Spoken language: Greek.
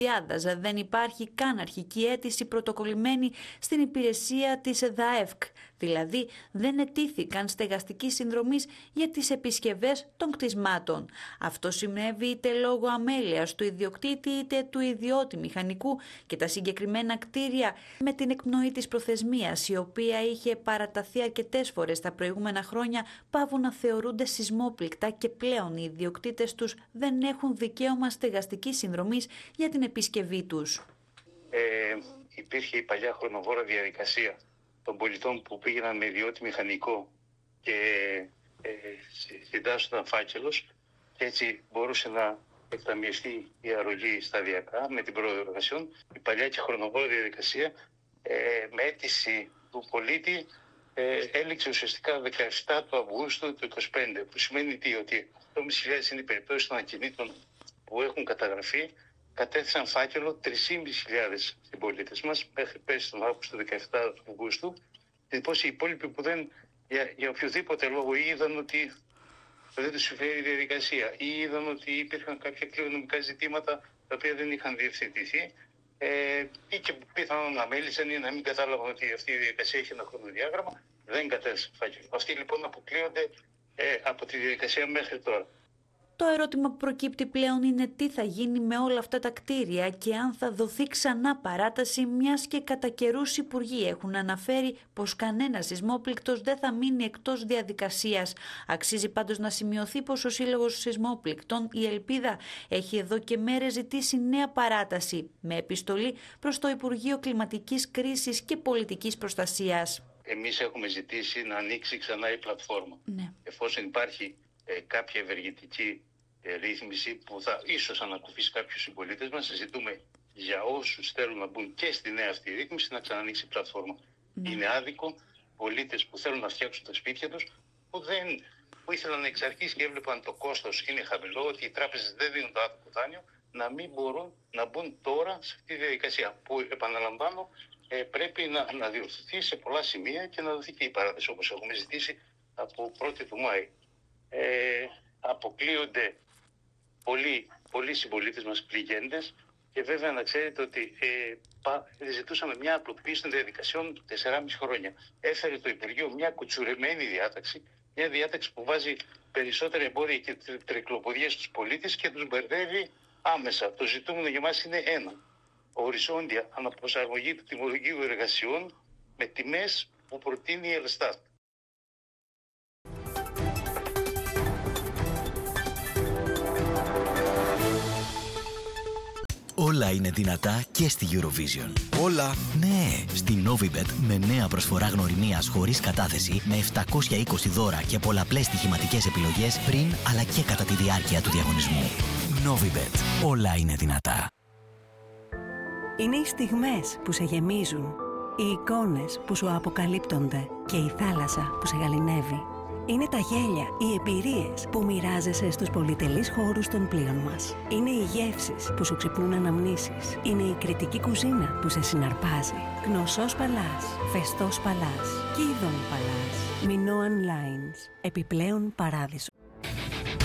Δεν υπάρχει καν αρχική αίτηση πρωτοκολλημένη στην υπηρεσία της ΔΑΕΦΚ, δηλαδή δεν ετήθηκαν στεγαστική συνδρομής για τις επισκευές των κτισμάτων. Αυτό συνέβη είτε λόγω αμέλειας του ιδιοκτήτη είτε του ιδιώτη μηχανικού και τα συγκεκριμένα κτίρια με την εκπνοή της προθεσμίας, η οποία είχε παραταθεί αρκετές φορές τα προηγούμενα χρόνια, πάβουν να θεωρούνται σεισμόπληκτα και πλέον οι ιδιοκτήτες τους δεν έχουν δικαίωμα στεγαστικής συνδρομής για την επισκευή τους. Υπήρχε η παλιά χρονοβόρα διαδικασία των πολιτών που πήγαιναν με ιδιώτη μηχανικό και συντάσσονταν φάκελος και έτσι μπορούσε να εκταμιευτεί η αρρωγή σταδιακά με την πρόοδο εργασιών. Η παλιά και χρονοβόρα διαδικασία με αίτηση του πολίτη έληξε ουσιαστικά 17 του Αυγούστου του 2025, που σημαίνει ότι 8.500 είναι οι περιπτώσεις των ακινήτων που έχουν καταγραφεί. Κατέθεσαν φάκελο 3.500 συμπολίτες μας μέχρι πέρσι τον Αύγουστο του 17 του Αυγούστου. Λοιπόν, οι υπόλοιποι που για οποιοδήποτε λόγο είδαν ότι δεν τους συμφέρει η διαδικασία ή είδαν ότι υπήρχαν κάποια κληρονομικά ζητήματα τα οποία δεν είχαν διευθετηθεί ή και πιθανόν να μέλησαν ή να μην κατάλαβαν ότι αυτή η διαδικασία έχει ένα χρονοδιάγραμμα, δεν κατέθεσαν φάκελο. Αυτοί λοιπόν αποκλείονται από τη διαδικασία μέχρι τώρα. Το ερώτημα που προκύπτει πλέον είναι τι θα γίνει με όλα αυτά τα κτίρια και αν θα δοθεί ξανά παράταση, μιας και κατά καιρούς υπουργοί έχουν αναφέρει πως κανένας σεισμόπληκτος δεν θα μείνει εκτός διαδικασίας. Αξίζει πάντως να σημειωθεί πως ο Σύλλογος Σεισμόπληκτων, η Ελπίδα, έχει εδώ και μέρες ζητήσει νέα παράταση με επιστολή προς το Υπουργείο Κλιματικής Κρίσης και Πολιτικής Προστασίας. Εμείς έχουμε ζητήσει να ανοίξει ξανά η πλατφόρμα. Ναι. Εφόσον υπάρχει κάποια ευεργετική ρύθμιση που θα ίσως ανακουφίσει κάποιους συμπολίτες μας, ζητούμε για όσους θέλουν να μπουν και στη νέα αυτή ρύθμιση να ξανανοίξει η πλατφόρμα. Είναι άδικο πολίτες που θέλουν να φτιάξουν τα σπίτια τους, που ήθελαν εξ αρχής και έβλεπαν το κόστος είναι χαμηλό, ότι οι τράπεζες δεν δίνουν το άδικο δάνειο, να μην μπορούν να μπουν τώρα σε αυτή τη διαδικασία που, επαναλαμβάνω, πρέπει να διορθωθεί σε πολλά σημεία και να δοθεί και η παράταση όπως έχουμε ζητήσει από 1η του Μάη. Αποκλείονται πολλοί συμπολίτες μας πληγέντες και βέβαια να ξέρετε ότι ζητούσαμε μια απλοποίηση των διαδικασιών 4,5 χρόνια. Έφερε το Υπουργείο μια κουτσουρεμένη διάταξη, μια διάταξη που βάζει περισσότερα εμπόδια και τρικλοποδίες στους πολίτες και τους μπερδεύει άμεσα. Το ζητούμενο για μας είναι ένα: οριζόντια αναπροσαρμογή του τιμολογίου εργασιών με τιμές που προτείνει η Ελστάτ. Όλα είναι δυνατά και στη Eurovision. Όλα! Ναι! Στη Novibet με νέα προσφορά γνωριμίας χωρίς κατάθεση, με 720 δώρα και πολλαπλές στοιχηματικές επιλογές πριν αλλά και κατά τη διάρκεια του διαγωνισμού. Novibet. Όλα είναι δυνατά. Είναι οι στιγμές που σε γεμίζουν, οι εικόνες που σου αποκαλύπτονται και η θάλασσα που σε γαληνεύει. Είναι τα γέλια, οι εμπειρίες που μοιράζεσαι στους πολυτελείς χώρους των πλοίων μας. Είναι οι γεύσεις που σου ξυπνούν αναμνήσεις. Είναι η κριτική κουζίνα που σε συναρπάζει. Γνωσός Παλάς, Φεστός Παλάς, Κίδων Παλάς, Minoan Lines, επιπλέον παράδεισο.